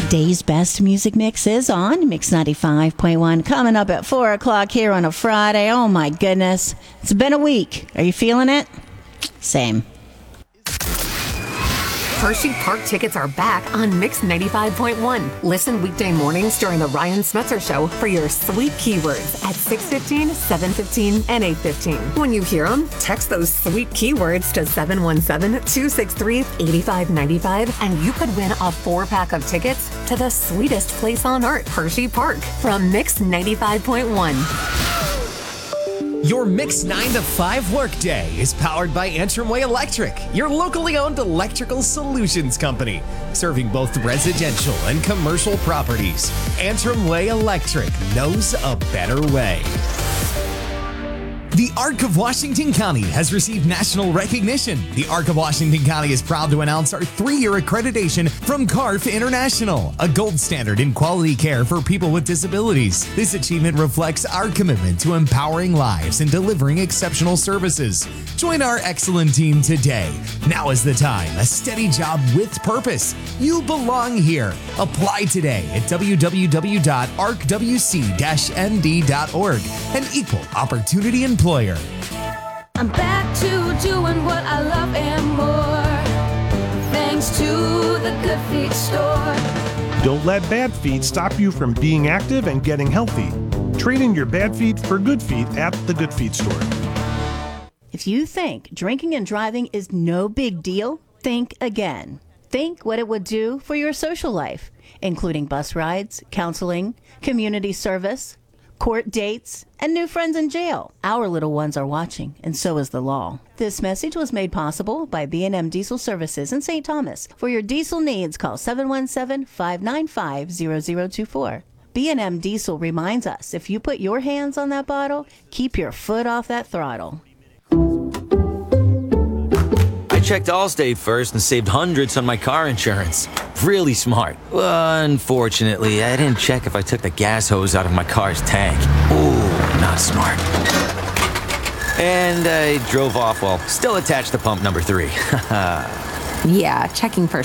Today's best music mix is on Mix 95.1. Coming up at 4 o'clock here on a Friday. Oh my goodness. It's been a week. Are you feeling it? Same. Hershey Park tickets are back on Mix 95.1. Listen weekday mornings during the Ryan Smetzer Show for your sweet keywords at 6:15, 7:15, and 8:15. When you hear them, text those sweet keywords to 717-263-8595, and you could win a 4-pack of tickets to the sweetest place on earth, Hershey Park, from Mix 95.1. Your Mix 9 to 5 workday is powered by Antrim Way Electric, your locally owned electrical solutions company, serving both residential and commercial properties. Antrim Way Electric knows a better way. The Arc of Washington County has received national recognition. The Arc of Washington County is proud to announce our 3-year accreditation from CARF International, a gold standard in quality care for people with disabilities. This achievement reflects our commitment to empowering lives and delivering exceptional services. Join our excellent team today. Now is the time. A steady job with purpose. You belong here. Apply today at www.arcwc-nd.org. An equal opportunity employer. I'm back to doing what I love and more, thanks to the Good Feet store. Don't let bad feet stop you from being active and getting healthy. Trade in your bad feet for good feet at the Good Feet store. If you think drinking and driving is no big deal, think again. Think what it would do for your social life, including bus rides, counseling, community service, court dates, and new friends in jail. Our little ones are watching, and so is the law. This message was made possible by B&M Diesel Services in St. Thomas. For your diesel needs, call 717-595-0024. B&M Diesel reminds us, if you put your hands on that bottle, keep your foot off that throttle. I checked Allstate first and saved hundreds on my car insurance. Really smart. Unfortunately, I didn't check if I took the gas hose out of my car's tank. Ooh, not smart. And I drove off while still attached to pump number 3. Yeah, checking for